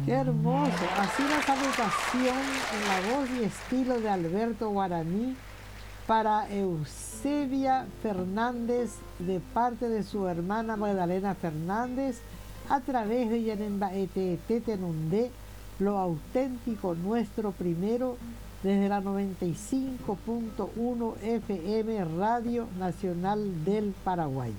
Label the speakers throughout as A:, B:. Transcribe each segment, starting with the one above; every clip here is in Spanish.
A: Qué hermoso. Así la salutación en la voz y estilo de Alberto Guaraní para Eusebia Fernández de parte de su hermana Magdalena Fernández a través de Yanemba Tenundé, lo auténtico nuestro primero desde la 95.1 FM Radio Nacional del Paraguay.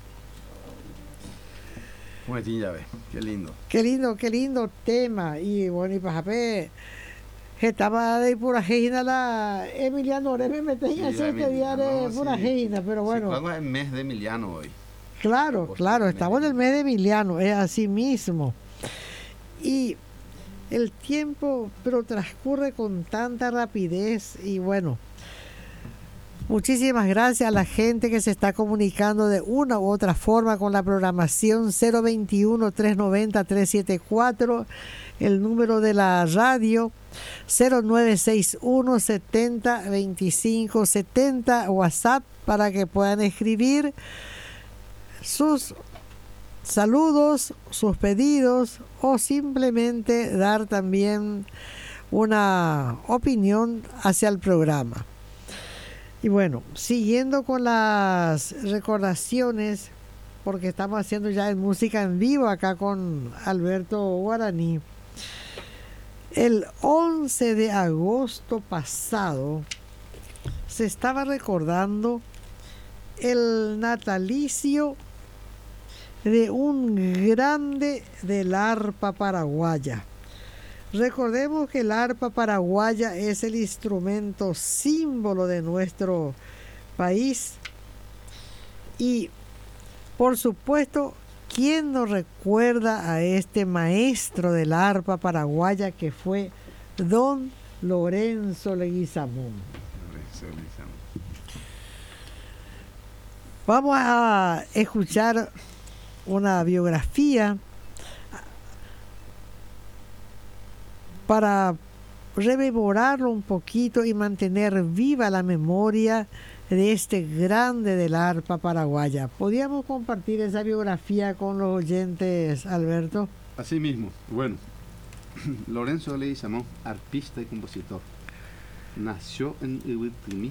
B: Ya ves, qué lindo.
A: Qué lindo tema. Y bueno, y pajape, estaba de pura geina la Emiliano Oreme me tenía 7 días de pura geina, pero bueno.
B: Sí, es el mes de Emiliano hoy.
A: Claro, estamos en el mes de Emiliano, es así mismo. Y el tiempo, pero transcurre con tanta rapidez y bueno. Muchísimas gracias a la gente que se está comunicando de una u otra forma con la programación 021-390-374, el número de la radio 0961 70 25 70, WhatsApp para que puedan escribir sus saludos, sus pedidos o simplemente dar también una opinión hacia el programa. Y bueno, siguiendo con las recordaciones, porque estamos haciendo ya en música en vivo acá con Alberto Guaraní. El 11 de agosto pasado se estaba recordando el natalicio de un grande del arpa paraguaya. Recordemos que el arpa paraguaya es el instrumento símbolo de nuestro país y, por supuesto, ¿quién no recuerda a este maestro del arpa paraguaya que fue don Lorenzo Leguizamón? Vamos a escuchar una biografía para rememorarlo un poquito y mantener viva la memoria de este grande del arpa paraguaya. ¿Podríamos compartir esa biografía con los oyentes, Alberto?
B: Así mismo. Bueno, Lorenzo Leguizamón, arpista y compositor, nació en Ubutumí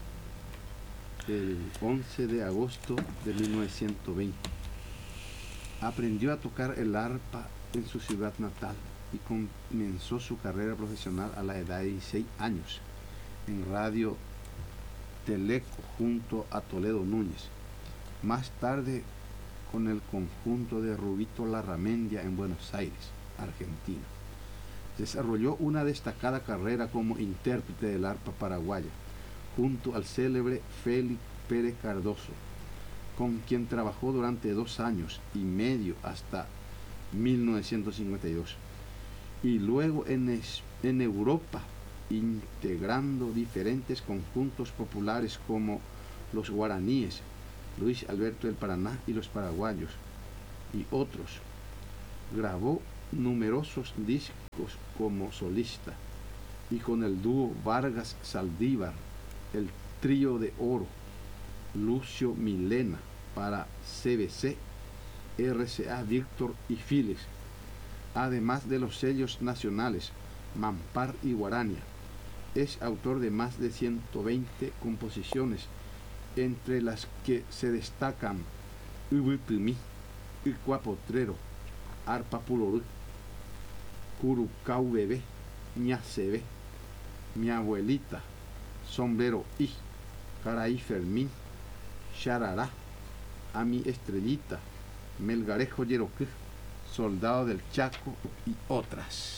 B: el 11 de agosto de 1920. Aprendió a tocar el arpa en su ciudad natal y comenzó su carrera profesional a la edad de 16 años en Radio Teleco junto a Toledo Núñez. Más tarde con el conjunto de Rubito Larramendia en Buenos Aires, Argentina. Desarrolló una destacada carrera como intérprete del arpa paraguaya junto al célebre Félix Pérez Cardoso, con quien trabajó durante 2 años y medio hasta 1952. Y luego en Europa, integrando diferentes conjuntos populares como los guaraníes, Luis Alberto del Paraná y los paraguayos, y otros. Grabó numerosos discos como solista, y con el dúo Vargas Saldívar, el Trío de Oro, Lucio Milena para CBC, RCA Víctor y Philips, además de los sellos nacionales Mampar y Guarania. Es autor de más de 120 composiciones, entre las que se destacan Ubutumí, Icuapotrero, Arpa Purorú, Curucau Bebé, Ñacebé, Mi Abuelita, Sombrero I, Caraí Fermín, Charará, A Mi Estrellita, Melgarejo Yeroquí, Soldado del Chaco y otras.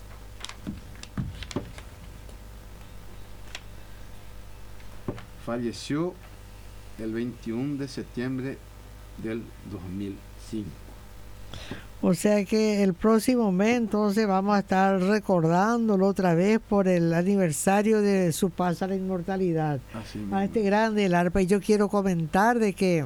B: Falleció el 21 de septiembre del 2005.
A: O sea que el próximo mes entonces vamos a estar recordándolo otra vez por el aniversario de su paso a la inmortalidad. A este grande el arpa. Y yo quiero comentar de que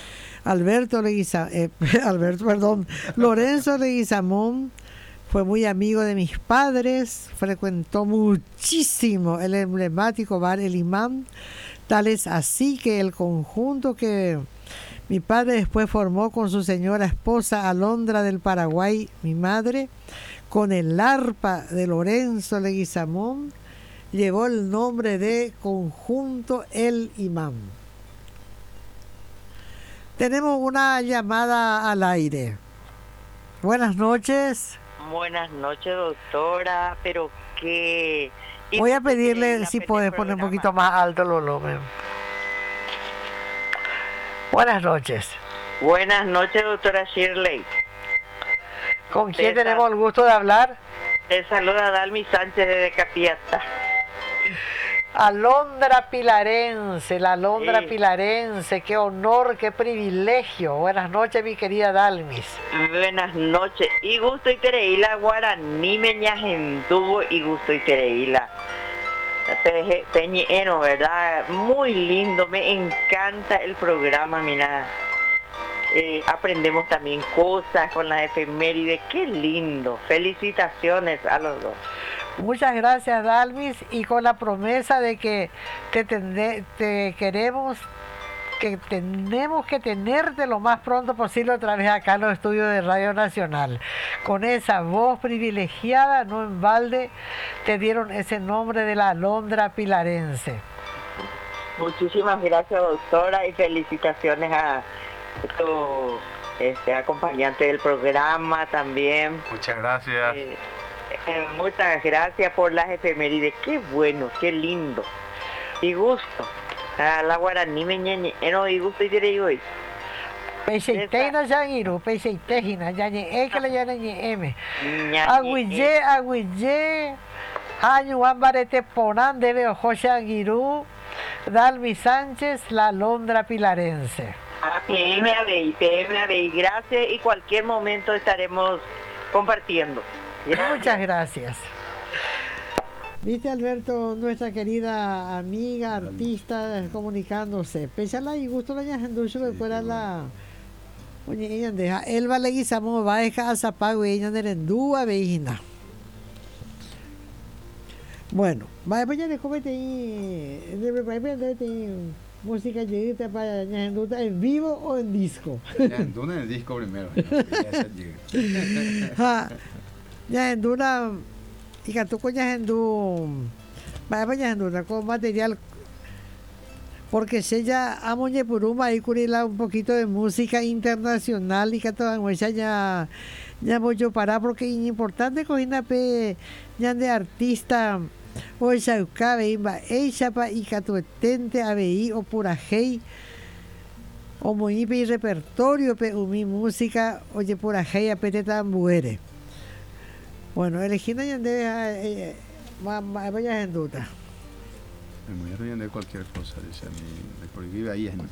A: Lorenzo Leguizamón fue muy amigo de mis padres, frecuentó muchísimo el emblemático bar El Imán, tal es así que el conjunto que mi padre después formó con su señora esposa Alondra del Paraguay, mi madre, con el arpa de Lorenzo Leguizamón, llevó el nombre de Conjunto El Imán. Tenemos una llamada al aire. Buenas noches.
C: Buenas noches, doctora, pero qué...
A: Voy a pedirle si puedes poner un poquito más alto el volumen. Buenas noches.
C: Buenas noches, doctora Shirley.
A: ¿Con quién tenemos el gusto de hablar?
C: Te saluda Dalmi Sánchez desde Capiata.
A: Alondra Pilarense, la Alondra
C: Sí.
A: Pilarense, qué honor, qué privilegio. Buenas noches, mi querida Dalmis.
C: Buenas noches. Y gusto y tereila, guaraní meñajendugo y gusto y tereila. Peñeno, ¿verdad? Muy lindo, me encanta el programa, mira. Aprendemos también cosas con las efemérides, qué lindo. Felicitaciones a los dos.
A: Muchas gracias, Dalmis, y con la promesa de que te queremos, que tenemos que tenerte lo más pronto posible otra vez acá en los estudios de Radio Nacional. Con esa voz privilegiada, no en balde, te dieron ese nombre de la Alondra Pilarense.
C: Muchísimas gracias, doctora, y felicitaciones a tu acompañante del programa también.
B: Muchas gracias.
C: Muchas gracias por las efemérides, qué bueno, qué lindo. Y gusto. La guaraní meñeno y gusto y diré hoy.
A: Pecheiteina yangiru, pecheitejina, yañe ekele yañe eme. Aguille, año ambarete ponan debe ojo yangiru, Dalmi Sánchez, la Alondra Pilarense.
C: PM ABI, gracias, y cualquier momento estaremos compartiendo. Gracias.
A: Muchas gracias. Viste, Alberto, nuestra querida amiga, artista, comunicándose. Pesala y gusto la ñajenducho que fuera la... Oye, ella deja, Elba Leguizamón va a dejar a Zapago y ella nerendúa veína. Bueno, va a ya le comete ahí, música lleguita para ñajenduta en vivo o en disco.
B: Ñajenduta en el disco primero.
A: Ñajenduta... Y que tú con con material, porque si ella amoñe puruma y curila un poquito de música internacional y que toda ella ya voy yo para porque es importante cogina pe ya de artista o esa ucabe imba ella pa y que tu etente abei o purajei o muy pe repertorio pe mi música oye purajei a pete tambuere. Bueno, elegí ya debe vaya en duda.
B: Me voy a rellenar cualquier cosa, dice a mí, porque vive ahí es.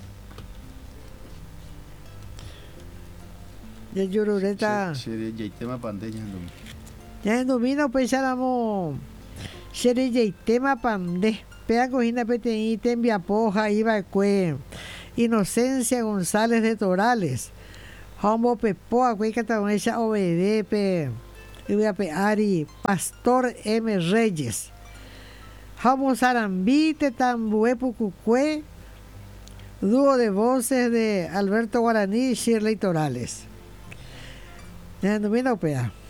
A: Ya yurureta.
B: Sería ya tema pandeña en
A: ya en domino pues ya damos. Sería ya tema pande. Pea cojina peteñi tembia poja iba cue. Inocencia González de Torales. Hombo pepoa cue catagonecha obedece. Ari, Pastor M. Reyes. Jamos Arambite, Tambué, Pucucue, dúo de voces de Alberto Guaraní y Shirley Torales. ¿Ya no viene opea?